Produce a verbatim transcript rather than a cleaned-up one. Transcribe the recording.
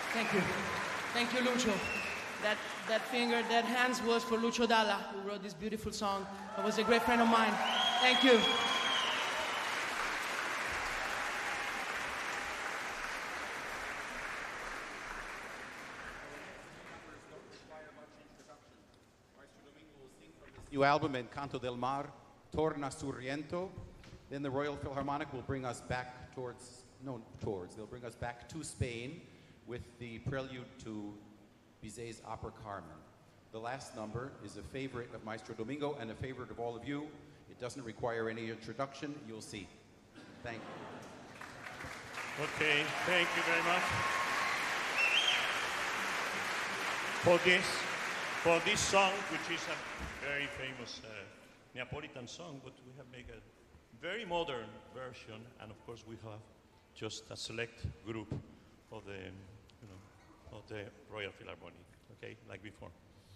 Thank you. Thank you, Lucho. That, that finger, that hands was for Lucho Dalla, who wrote this beautiful song. He was a great friend of mine. Thank you. New album, Encanto del Mar, Torna Surriento. Then the Royal Philharmonic will bring us back towards, no, towards, they'll bring us back to Spain with the prelude to Bizet's opera Carmen. The last number is a favorite of Maestro Domingo and a favorite of all of you. It doesn't require any introduction, you'll see. Thank you. Okay, thank you very much. For this, for this song, which is a very famous uh, Neapolitan song, but we have made a very modern version, and of course we have just a select group of the, you know, of the Royal Philharmonic, okay, like before.